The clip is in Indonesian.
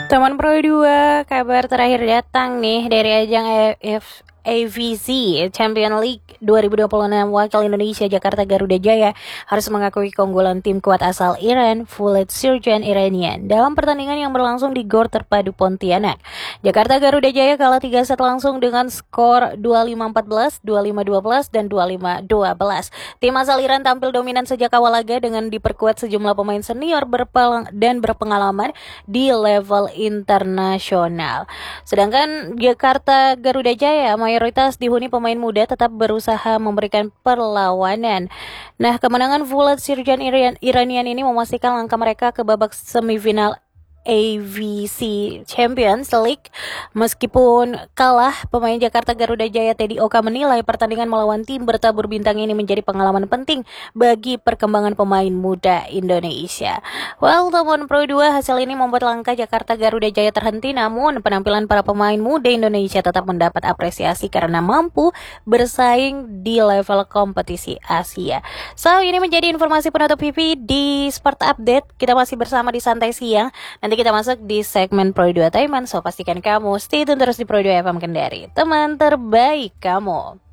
Teman Pro 2, kabar terakhir datang nih dari ajang AVZ Champion League 2026. Wakil Indonesia Jakarta Garuda Jaya harus mengakui keunggulan tim kuat asal Iran, Fulet Sirjan Iranian dalam pertandingan yang berlangsung di Gor Terpadu Pontianak. Jakarta Garuda Jaya kalah 3 set langsung dengan skor 25-14, 25-12, dan 25-12. Tim asal Iran tampil dominan sejak awal laga dengan diperkuat sejumlah pemain senior dan berpengalaman di level internasional. Sedangkan Jakarta Garuda Jaya mayoritas dihuni pemain muda tetap berusaha memberikan perlawanan. Nah, kemenangan Fulet Sirjan Iranian ini memastikan langkah mereka ke babak semifinal AVZ Champions League. Meskipun kalah, pemain Jakarta Garuda Jaya Teddy Oka menilai pertandingan melawan tim bertabur bintang ini menjadi pengalaman penting bagi perkembangan pemain muda Indonesia. Well, teman Pro 2, hasil ini membuat langkah Jakarta Garuda Jaya terhenti, namun penampilan para pemain muda Indonesia tetap mendapat apresiasi karena mampu bersaing di level kompetisi Asia. So, ini menjadi informasi penutup PP di Sport Update. Kita masih bersama di Santai Siang. Nanti kita masuk di segmen Pro 2 Taiman, so pastikan kamu stay tune terus di Pro 2 FM Kendari, teman terbaik kamu.